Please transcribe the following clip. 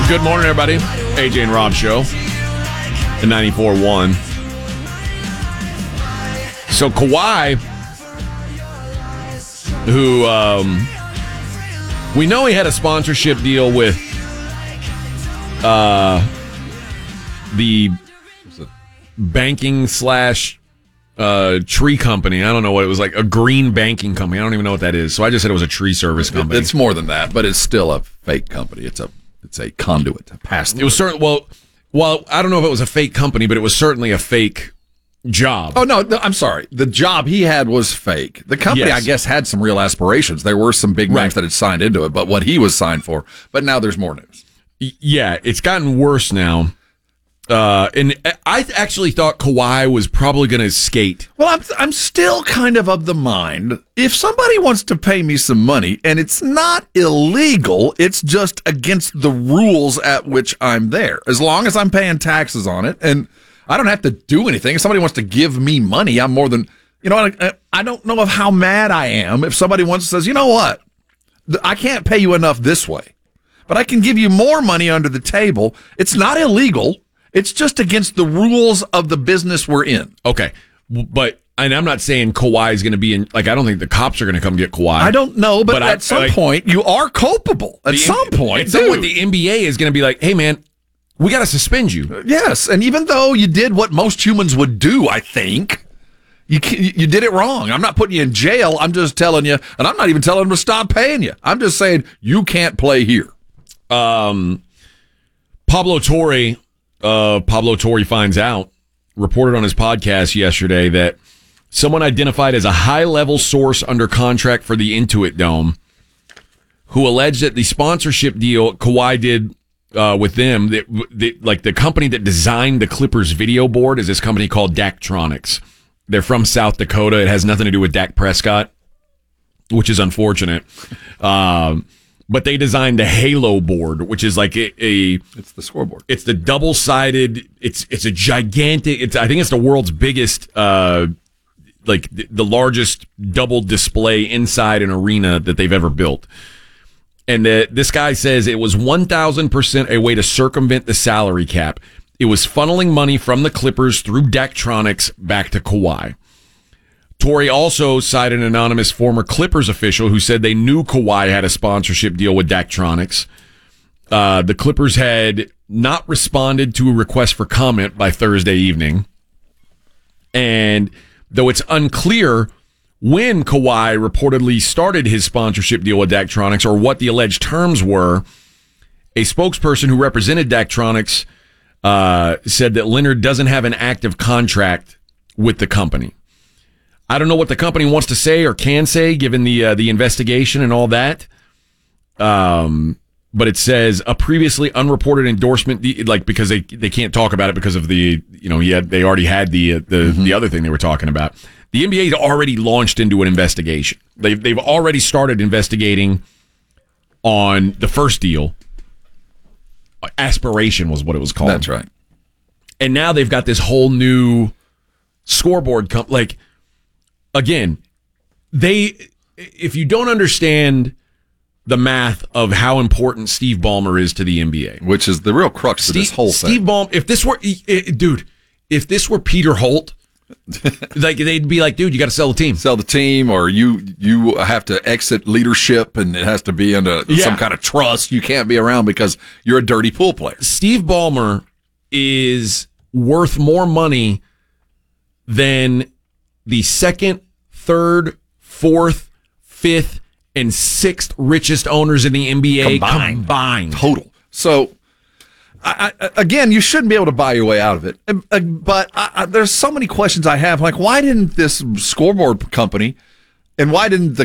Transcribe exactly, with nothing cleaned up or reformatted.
Good morning, everybody. A J and Rob Show, the ninety-four one. So Kawhi, who um, we know he had a sponsorship deal with uh, the banking slash uh, tree company. I don't know what it was, like a green banking company. I don't even know what that is. So I just said it was a tree service company. It's more than that, but it's still a fake company. It's a It's a conduit, a pass-through. It was certain. Well, well, I don't know if it was a fake company, but it was certainly a fake job. Oh no, no I'm sorry. The job he had was fake. The company, Yes. I guess, had some real aspirations. There were some big names Right. that had signed into it, but what he was signed for. But now there's more news. Y- Yeah, it's gotten worse now. Uh, and I actually thought Kawhi was probably going to skate. Well, I'm I'm still kind of of the mind, if somebody wants to pay me some money and it's not illegal, it's just against the rules at which I'm there. As long as I'm paying taxes on it and I don't have to do anything. If somebody wants to give me money, I'm more than, you know, I, I don't know of how mad I am if somebody wants to says, you know what, I can't pay you enough this way, but I can give you more money under the table. It's not illegal. It's just against the rules of the business we're in. Okay, but and I'm not saying Kawhi is going to be in. Like, I don't think the cops are going to come get Kawhi. I don't know, but, But at I- some like- point you are culpable. At The- some point, at some dude. point, the N B A is going to be like, "Hey, man, we got to suspend you." Yes, and even though you did what most humans would do, I think you ca- you did it wrong. I'm not putting you in jail. I'm just telling you, and I'm not even telling them to stop paying you. I'm just saying you can't play here. Um, Pablo Torre, uh, Pablo Torre finds out, reported on his podcast yesterday that someone identified as a high-level source under contract for the Intuit Dome, who alleged that the sponsorship deal Kawhi did uh, with them, that, that, like the company that designed the Clippers video board, is this company called Daktronics. They're from South Dakota. It has nothing to do with Dak Prescott, which is unfortunate. Um, but they designed the Halo board, which is like a, a It's the scoreboard. it's the double-sided. It's it's a gigantic. It's I think it's the world's biggest, uh, like the, the largest double display inside an arena that they've ever built. And the, this guy says it was one thousand percent a way to circumvent the salary cap. It was funneling money from the Clippers through Daktronics back to Kawhi. Torrey also cited an anonymous former Clippers official who said they knew Kawhi had a sponsorship deal with Daktronics. Uh, the Clippers had not responded to a request for comment by Thursday evening. And though it's unclear when Kawhi reportedly started his sponsorship deal with Daktronics or what the alleged terms were, a spokesperson who represented Daktronics uh, said that Leonard doesn't have an active contract with the company. I don't know what the company wants to say or can say, given the uh, the investigation and all that. Um, but it says a previously unreported endorsement, like because they they can't talk about it because of the you know he had they already had the uh, the mm-hmm. the other thing they were talking about. The N B A's already launched into an investigation. They've they've already started investigating on the first deal. Aspiration was what it was called. That's right. And now they've got this whole new scoreboard comp like. Again, they if you don't understand the math of how important Steve Ballmer is to the N B A, Which is the real crux Steve, of this whole Steve thing. Ballmer, if this were, dude, if this were Peter Holt, like they'd be like, dude, you got to sell the team. Sell the team, or you you have to exit leadership, and it has to be under Yeah. some kind of trust. You can't be around because you're a dirty pool player. Steve Ballmer is worth more money than the second, third, fourth, fifth, and sixth richest owners in the N B A combined. combined. Total. So, I, I, again, you shouldn't be able to buy your way out of it. Uh, But I, I, there's so many questions I have. Like, why didn't this scoreboard company, and why didn't the